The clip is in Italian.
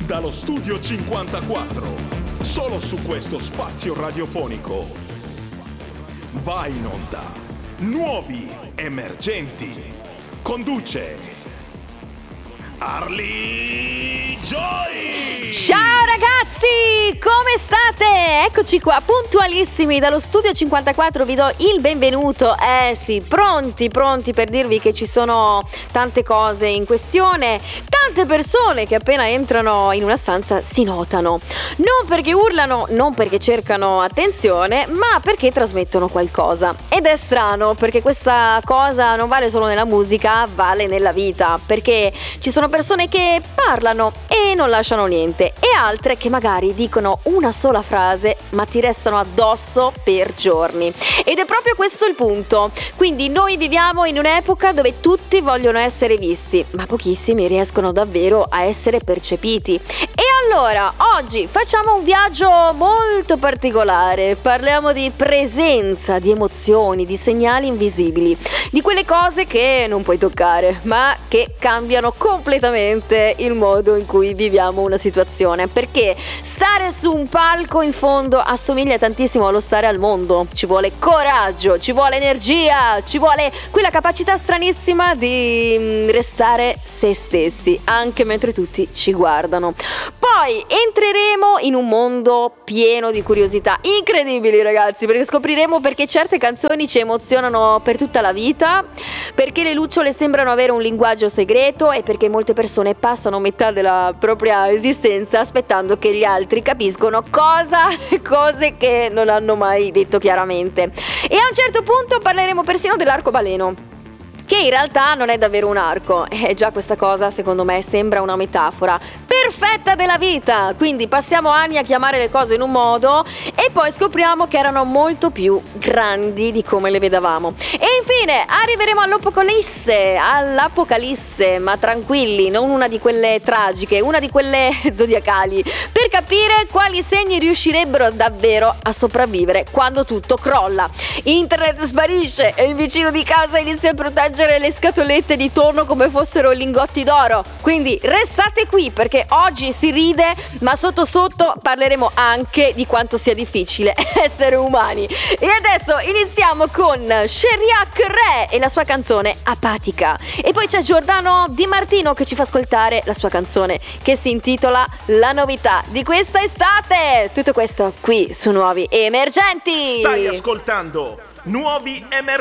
dallo studio 54, solo su questo spazio radiofonico. Va in onda Nuovi Emergenti. Conduce Arlie Joy. Ciao ragazzi, come state? Eccoci qua, puntualissimi dallo studio 54, vi do il benvenuto. Sì, pronti per dirvi che ci sono tante cose in questione, tante persone che appena entrano in una stanza si notano. Non perché urlano, non perché cercano attenzione, ma perché trasmettono qualcosa. Ed è strano, perché questa cosa non vale solo nella musica, vale nella vita, perché ci sono persone che parlano e non lasciano niente, e altre che magari dicono una sola frase ma ti restano addosso per giorni. Ed è proprio questo il punto. Quindi noi viviamo in un'epoca dove tutti vogliono essere visti, ma pochissimi riescono davvero a essere percepiti. E allora oggi facciamo un viaggio molto particolare. Parliamo di presenza, di emozioni, di segnali invisibili, di quelle cose che non puoi toccare ma che cambiano completamente il modo in cui viviamo una situazione. Perché stare su un palco in fondo assomiglia tantissimo allo stare al mondo. Ci vuole coraggio, ci vuole energia, ci vuole quella capacità stranissima di restare se stessi anche mentre tutti ci guardano. Poi entreremo in un mondo pieno di curiosità incredibili, ragazzi, perché scopriremo perché certe canzoni ci emozionano per tutta la vita, perché le lucciole sembrano avere un linguaggio segreto e perché molte persone passano metà della propria esistenza aspettando che gli altri capiscono cose che non hanno mai detto chiaramente. E a un certo punto parleremo persino dell'arcobaleno, che in realtà non è davvero un arco. Già questa cosa secondo me sembra una metafora perfetta della vita. Quindi passiamo anni a chiamare le cose in un modo e poi scopriamo che erano molto più grandi di come le vedevamo. E infine arriveremo all'apocalisse, ma tranquilli, non una di quelle tragiche, una di quelle zodiacali, per capire quali segni riuscirebbero davvero a sopravvivere quando tutto crolla. Internet sparisce e il vicino di casa inizia a proteggere le scatolette di tonno come fossero lingotti d'oro. Quindi restate qui, perché oggi si ride, ma sotto sotto parleremo anche di quanto sia difficile essere umani. E adesso iniziamo con Sheriak Re e la sua canzone Apatica. E poi c'è Giordano Di Martino che ci fa ascoltare la sua canzone che si intitola La novità di questa estate. Tutto questo qui su Nuovi Emergenti. Stai ascoltando Nuovi Emergenti.